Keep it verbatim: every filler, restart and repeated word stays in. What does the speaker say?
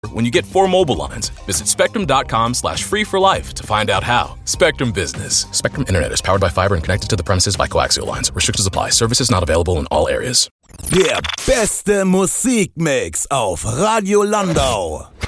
when you get four mobile lines. Visit spectrum.com slash free for life to find out how. Spectrum Business. Spectrum Internet is powered by fiber and connected to the premises by coaxial lines. Restrictions apply. Services not available in all areas. Der beste Musikmix auf Radio Landau.